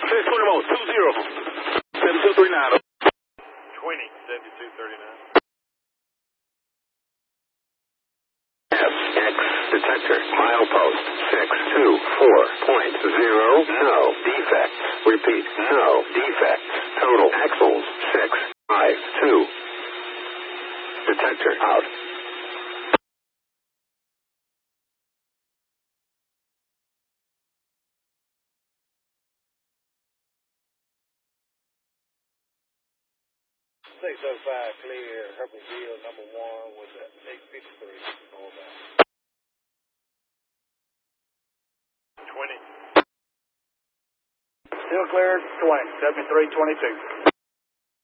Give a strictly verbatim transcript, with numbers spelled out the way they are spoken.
six twenty more, two zero. seventy-two thirty-nine. twenty, seventy-two thirty-nine. F X detector milepost six two four point zero. No defects. Repeat, no defects. Total axles six five two. Detector out. six oh five clear, Herbertville number one was at eight fifty-three. Over. twenty. Still cleared, twenty, seventy-three twenty-two.